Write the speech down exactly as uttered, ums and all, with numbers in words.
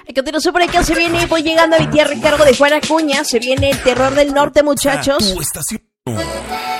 A continuación por acá se viene, voy llegando a mi tierra en cargo de Juan Acuña. Se viene el terror del norte, muchachos. Tu estación.